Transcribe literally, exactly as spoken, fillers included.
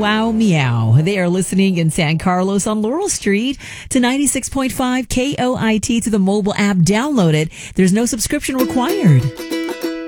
Wow Meow. They are listening in San Carlos on Laurel Street to ninety-six point five K O I T to the mobile app. Download it. There's no subscription required.